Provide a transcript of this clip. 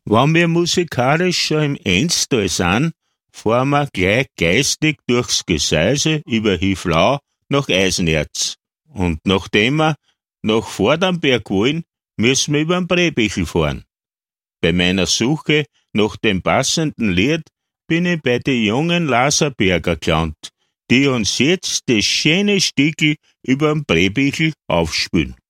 Wenn wir musikalisch schon im Enstal sind, fahren wir gleich geistig durchs Gesäuse über Hiflau nach Eisenerz. Und nachdem wir nach Vordernberg wollen, müssen wir über den Brebichl fahren. Bei meiner Suche nach dem passenden Lied bin ich bei den jungen Laserberger gelandet, die uns jetzt das schöne Stickel über den Brebichl aufspülen.